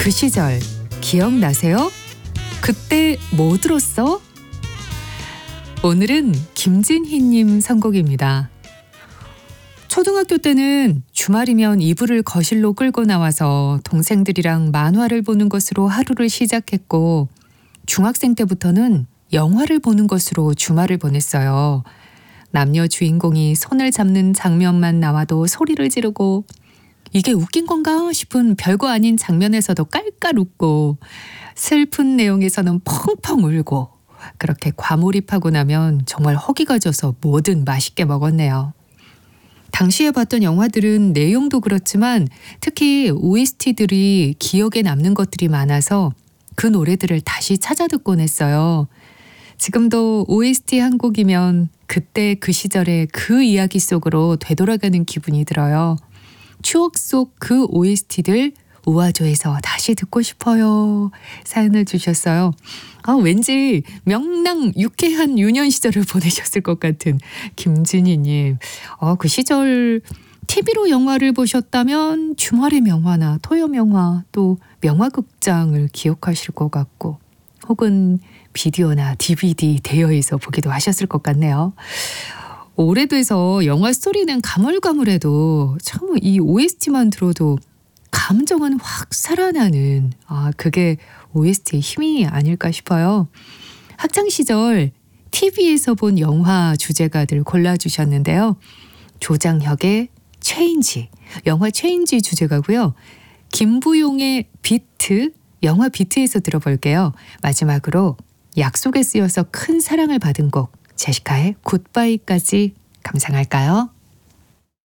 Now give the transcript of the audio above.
그 시절 기억나세요? 그때 뭐 들었어? 오늘은 김진희님 선곡입니다. 초등학교 때는 주말이면 이불을 거실로 끌고 나와서 동생들이랑 만화를 보는 것으로 하루를 시작했고, 중학생 때부터는 영화를 보는 것으로 주말을 보냈어요. 남녀 주인공이 손을 잡는 장면만 나와도 소리를 지르고, 이게 웃긴 건가 싶은 별거 아닌 장면에서도 깔깔 웃고, 슬픈 내용에서는 펑펑 울고, 그렇게 과몰입하고 나면 정말 허기가 져서 뭐든 맛있게 먹었네요. 당시에 봤던 영화들은 내용도 그렇지만 특히 OST들이 기억에 남는 것들이 많아서 그 노래들을 다시 찾아 듣곤 했어요. 지금도 OST 한 곡이면 그때 그 시절의 그 이야기 속으로 되돌아가는 기분이 들어요. 추억 속 그 OST들 우아조에서 다시 듣고 싶어요. 사연을 주셨어요. 왠지 명랑 유쾌한 유년 시절을 보내셨을 것 같은 김진희님. 그 시절 TV로 영화를 보셨다면 주말의 명화나 토요 영화, 또 명화극장을 기억하실 것 같고, 혹은 비디오나 DVD 대여해서 보기도 하셨을 것 같네요. 오래돼서 영화 스토리는 가물가물해도 참 이 OST만 들어도 감정은 확 살아나는, 그게 OST의 힘이 아닐까 싶어요. 학창시절 TV에서 본 영화 주제가들 골라주셨는데요. 조장혁의 체인지, 영화 체인지 주제가고요. 김부용의 비트, 영화 비트에서 들어볼게요. 마지막으로 약속에 쓰여서 큰 사랑을 받은 곡 제시카의 굿바이까지 감상할까요?